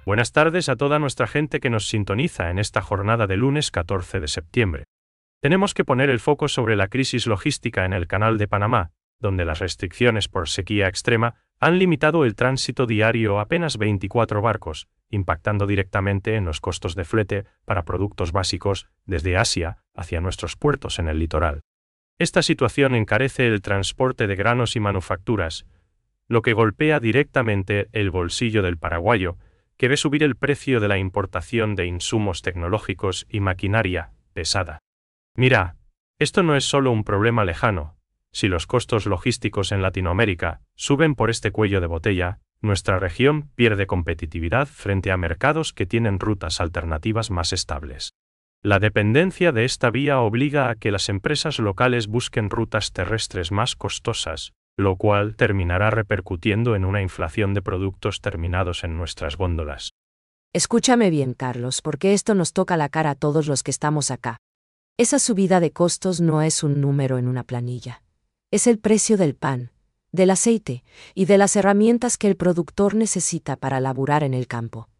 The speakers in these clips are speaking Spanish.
Buenas tardes a toda nuestra gente que nos sintoniza en esta jornada de lunes 14 de septiembre. Tenemos que poner el foco sobre la crisis logística en el Canal de Panamá, donde las restricciones por sequía extrema han limitado el tránsito diario a apenas 24 barcos, impactando directamente en los costos de flete para productos básicos desde Asia hacia nuestros puertos en el litoral. Esta situación encarece el transporte de granos y manufacturas, lo que golpea directamente el bolsillo del paraguayo, que ve subir el precio de la importación de insumos tecnológicos y maquinaria pesada. Mira, esto no es solo un problema lejano. Si los costos logísticos en Latinoamérica suben por este cuello de botella, nuestra región pierde competitividad frente a mercados que tienen rutas alternativas más estables. La dependencia de esta vía obliga a que las empresas locales busquen rutas terrestres más costosas, lo cual terminará repercutiendo en una inflación de productos terminados en nuestras góndolas. Escúchame bien, Carlos, porque esto nos toca la cara a todos los que estamos acá. Esa subida de costos no es un número en una planilla. Es el precio del pan, del aceite y de las herramientas que el productor necesita para laburar en el campo.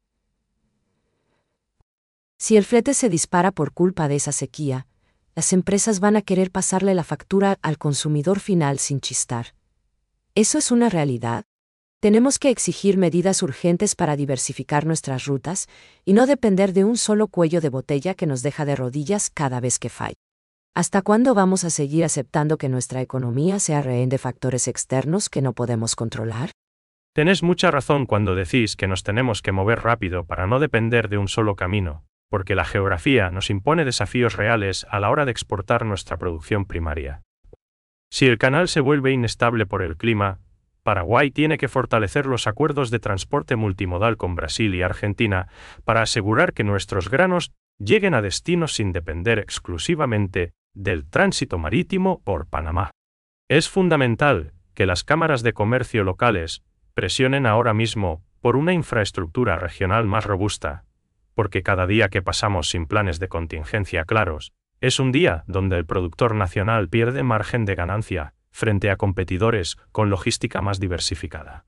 Si el flete se dispara por culpa de esa sequía, las empresas van a querer pasarle la factura al consumidor final sin chistar. ¿Eso es una realidad? Tenemos que exigir medidas urgentes para diversificar nuestras rutas y no depender de un solo cuello de botella que nos deja de rodillas cada vez que falla. ¿Hasta cuándo vamos a seguir aceptando que nuestra economía sea rehén de factores externos que no podemos controlar? Tenés mucha razón cuando decís que nos tenemos que mover rápido para no depender de un solo camino, porque la geografía nos impone desafíos reales a la hora de exportar nuestra producción primaria. Si el canal se vuelve inestable por el clima, Paraguay tiene que fortalecer los acuerdos de transporte multimodal con Brasil y Argentina para asegurar que nuestros granos lleguen a destinos sin depender exclusivamente del tránsito marítimo por Panamá. Es fundamental que las cámaras de comercio locales presionen ahora mismo por una infraestructura regional más robusta, porque cada día que pasamos sin planes de contingencia claros, es un día donde el productor nacional pierde margen de ganancia frente a competidores con logística más diversificada.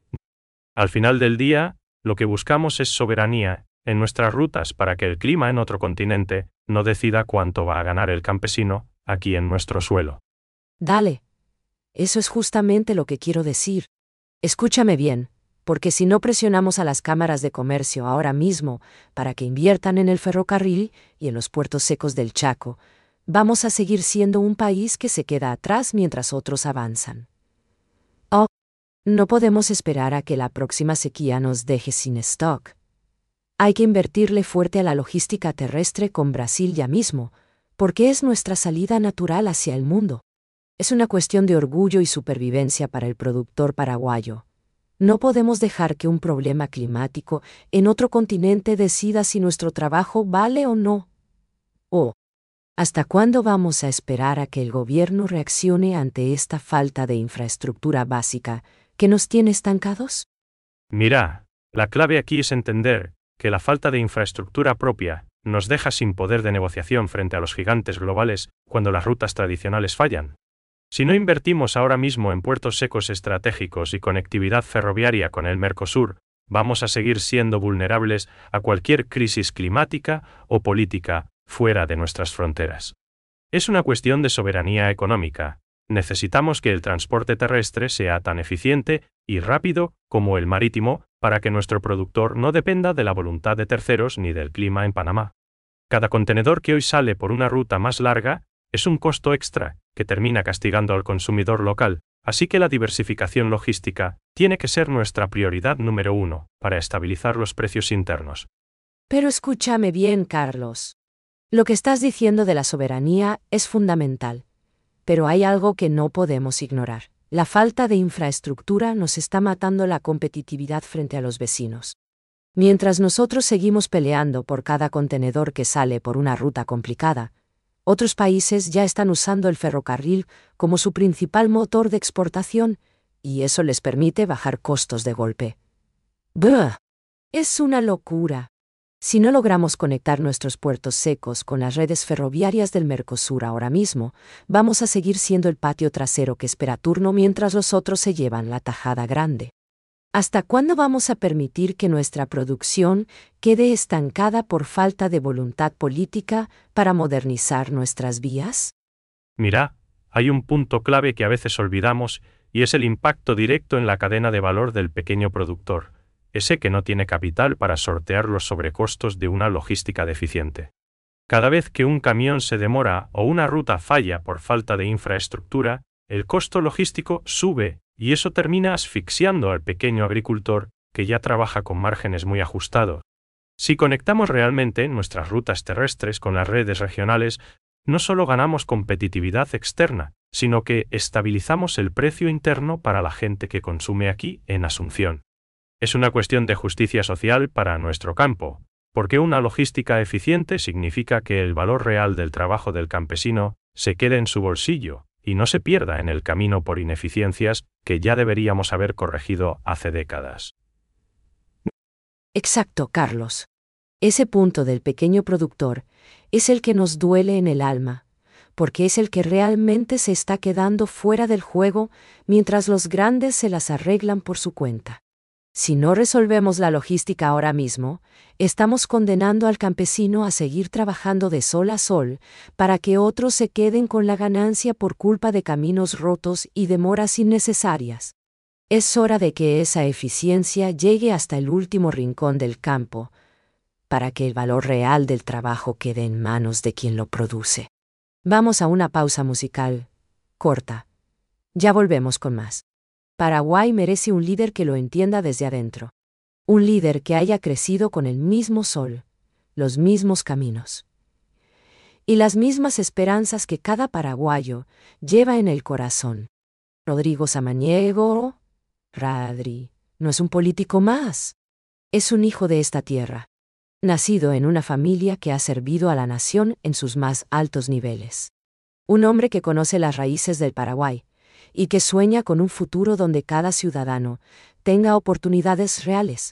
Al final del día, lo que buscamos es soberanía en nuestras rutas para que el clima en otro continente no decida cuánto va a ganar el campesino aquí en nuestro suelo. Dale. Eso es justamente lo que quiero decir. Escúchame bien, porque si no presionamos a las cámaras de comercio ahora mismo para que inviertan en el ferrocarril y en los puertos secos del Chaco, vamos a seguir siendo un país que se queda atrás mientras otros avanzan. Oh, no podemos esperar a que la próxima sequía nos deje sin stock. Hay que invertirle fuerte a la logística terrestre con Brasil ya mismo, porque es nuestra salida natural hacia el mundo. Es una cuestión de orgullo y supervivencia para el productor paraguayo. No podemos dejar que un problema climático en otro continente decida si nuestro trabajo vale o no. ¿Hasta cuándo vamos a esperar a que el gobierno reaccione ante esta falta de infraestructura básica que nos tiene estancados? Mira, la clave aquí es entender que la falta de infraestructura propia nos deja sin poder de negociación frente a los gigantes globales cuando las rutas tradicionales fallan. Si no invertimos ahora mismo en puertos secos estratégicos y conectividad ferroviaria con el Mercosur, vamos a seguir siendo vulnerables a cualquier crisis climática o política fuera de nuestras fronteras. Es una cuestión de soberanía económica. Necesitamos que el transporte terrestre sea tan eficiente y rápido como el marítimo para que nuestro productor no dependa de la voluntad de terceros ni del clima en Panamá. Cada contenedor que hoy sale por una ruta más larga es un costo extra que termina castigando al consumidor local, así que la diversificación logística tiene que ser nuestra prioridad número 1 para estabilizar los precios internos. Pero escúchame bien, Carlos. Lo que estás diciendo de la soberanía es fundamental. Pero hay algo que no podemos ignorar. La falta de infraestructura nos está matando la competitividad frente a los vecinos. Mientras nosotros seguimos peleando por cada contenedor que sale por una ruta complicada, otros países ya están usando el ferrocarril como su principal motor de exportación, y eso les permite bajar costos de golpe. ¡Buah! Es una locura. Si no logramos conectar nuestros puertos secos con las redes ferroviarias del Mercosur ahora mismo, vamos a seguir siendo el patio trasero que espera turno mientras los otros se llevan la tajada grande. ¿Hasta cuándo vamos a permitir que nuestra producción quede estancada por falta de voluntad política para modernizar nuestras vías? Mira, hay un punto clave que a veces olvidamos y es el impacto directo en la cadena de valor del pequeño productor, ese que no tiene capital para sortear los sobrecostos de una logística deficiente. Cada vez que un camión se demora o una ruta falla por falta de infraestructura, el costo logístico sube y eso termina asfixiando al pequeño agricultor que ya trabaja con márgenes muy ajustados. Si conectamos realmente nuestras rutas terrestres con las redes regionales, no solo ganamos competitividad externa, sino que estabilizamos el precio interno para la gente que consume aquí en Asunción. Es una cuestión de justicia social para nuestro campo, porque una logística eficiente significa que el valor real del trabajo del campesino se quede en su bolsillo y no se pierda en el camino por ineficiencias que ya deberíamos haber corregido hace décadas. Exacto, Carlos. Ese punto del pequeño productor es el que nos duele en el alma, porque es el que realmente se está quedando fuera del juego mientras los grandes se las arreglan por su cuenta. Si no resolvemos la logística ahora mismo, estamos condenando al campesino a seguir trabajando de sol a sol para que otros se queden con la ganancia por culpa de caminos rotos y demoras innecesarias. Es hora de que esa eficiencia llegue hasta el último rincón del campo, para que el valor real del trabajo quede en manos de quien lo produce. Vamos a una pausa musical corta. Ya volvemos con más. Paraguay merece un líder que lo entienda desde adentro. Un líder que haya crecido con el mismo sol, los mismos caminos y las mismas esperanzas que cada paraguayo lleva en el corazón. Rodrigo Samaniego, Radri, no es un político más. Es un hijo de esta tierra, nacido en una familia que ha servido a la nación en sus más altos niveles. Un hombre que conoce las raíces del Paraguay y que sueña con un futuro donde cada ciudadano tenga oportunidades reales.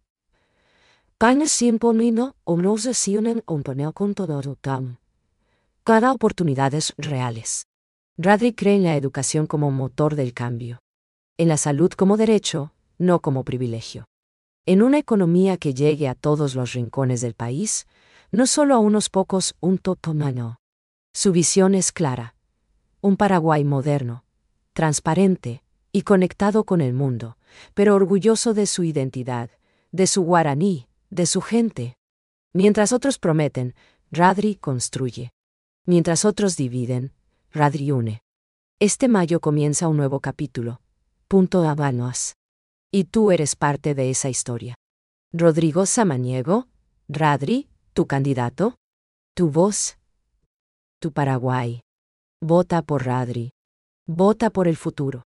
Cada oportunidades reales. Radri cree en la educación como motor del cambio, en la salud como derecho, no como privilegio. En una economía que llegue a todos los rincones del país, no solo a unos pocos, un totomano. Su visión es clara. Un Paraguay moderno, transparente y conectado con el mundo, pero orgulloso de su identidad, de su guaraní, de su gente. Mientras otros prometen, Radri construye. Mientras otros dividen, Radri une. Este mayo comienza un nuevo capítulo. Punto Habanos. Y tú eres parte de esa historia. Rodrigo Samaniego, Radri, tu candidato, tu voz, tu Paraguay. Vota por Radri. Vota por el futuro.